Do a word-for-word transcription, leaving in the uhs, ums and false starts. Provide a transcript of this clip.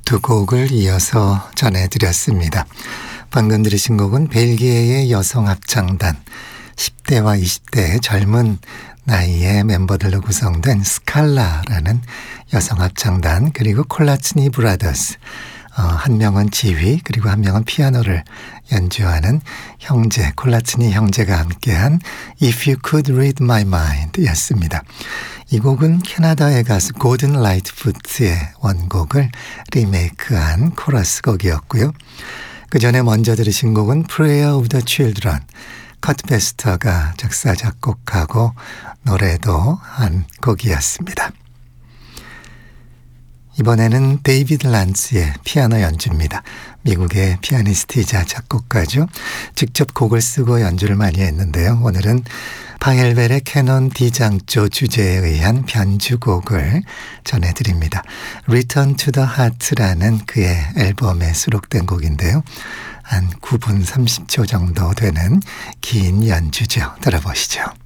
두 곡을 이어서 전해드렸습니다. 방금 들으신 곡은 벨기에의 여성 합창단, 십 대와 이십 대의 젊은 나이의 멤버들로 구성된 스칼라라는 여성 합창단, 그리고 콜라츠니 브라더스, 어, 한 명은 지휘 그리고 한 명은 피아노를 연주하는 형제, 콜라츠니 형제가 함께한 If You Could Read My Mind 였습니다. 이 곡은 캐나다의 가수 고든 라이트푸트의 원곡을 리메이크한 코러스 곡이었고요. 그 전에 먼저 들으신 곡은 Prayer of the Children, 커트 베스터가 작사 작곡하고 노래도 한 곡이었습니다. 이번에는 데이비드 란츠의 피아노 연주입니다. 미국의 피아니스트이자 작곡가죠. 직접 곡을 쓰고 연주를 많이 했는데요. 오늘은 파헬벨의 캐논 D장조 주제에 의한 변주곡을 전해드립니다. Return to the Heart라는 그의 앨범에 수록된 곡인데요. 한 구 분 삼십 초 정도 되는 긴 연주죠. 들어보시죠.